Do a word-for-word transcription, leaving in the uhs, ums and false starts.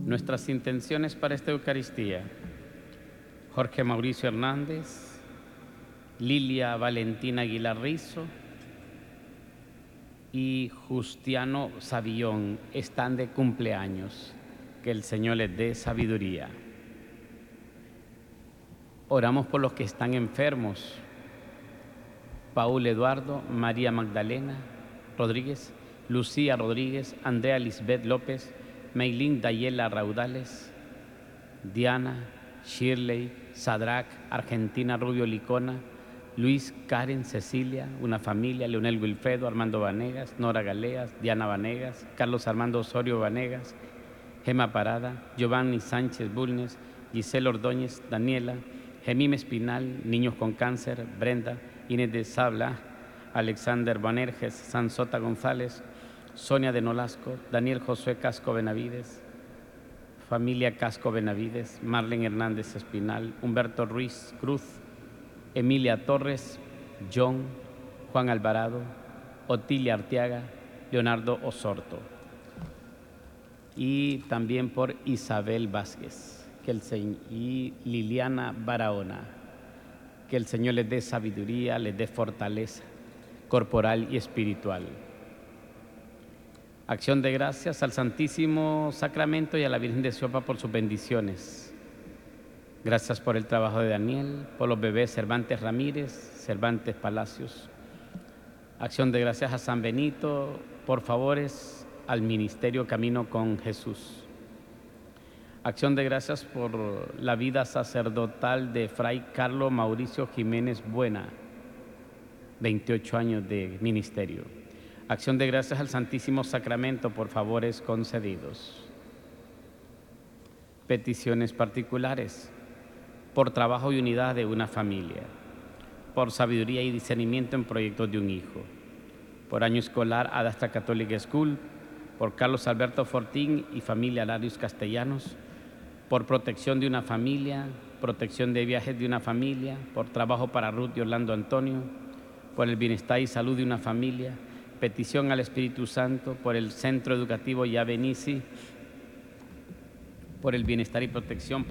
Nuestras intenciones para esta Eucaristía: Jorge Mauricio Hernández, Lilia Valentina Aguilar Rizo y Justiano Savillón están de cumpleaños. Que el Señor les dé sabiduría. Oramos por los que están enfermos: Paul Eduardo, María Magdalena Rodríguez, Lucía Rodríguez, Andrea Lisbeth López, Meilín Dayela Raudales, Diana, Shirley, Sadrac, Argentina Rubio Licona, Luis, Karen, Cecilia, una familia, Leonel Wilfredo, Armando Vanegas, Nora Galeas, Diana Vanegas, Carlos Armando Osorio Vanegas, Gema Parada, Giovanni Sánchez Bulnes, Giselle Ordóñez, Daniela, Gemime Espinal, Niños con Cáncer, Brenda, Inés de Sabla, Alexander Banerjes, Sansota González, Sonia de Nolasco, Daniel Josué Casco Benavides, familia Casco Benavides, Marlene Hernández Espinal, Humberto Ruiz Cruz, Emilia Torres, John, Juan Alvarado, Otilia Arteaga, Leonardo Osorto. Y también por Isabel Vázquez que el, y Liliana Barahona. Que el Señor les dé sabiduría, les dé fortaleza corporal y espiritual. Acción de gracias al Santísimo Sacramento y a la Virgen de Siopa por sus bendiciones. Gracias por el trabajo de Daniel, por los bebés Cervantes Ramírez, Cervantes Palacios. Acción de gracias a San Benito por favores al Ministerio Camino con Jesús. Acción de gracias por la vida sacerdotal de Fray Carlos Mauricio Jiménez Buena, veintiocho años de ministerio. Acción de gracias al Santísimo Sacramento por favores concedidos. Peticiones particulares: por trabajo y unidad de una familia, por sabiduría y discernimiento en proyectos de un hijo, por año escolar Adastra Catholic School, por Carlos Alberto Fortín y familia Larios Castellanos, por protección de una familia, protección de viajes de una familia, por trabajo para Ruth y Orlando Antonio, por el bienestar y salud de una familia, petición al Espíritu Santo, por el Centro Educativo Yabenisi, por el bienestar y protección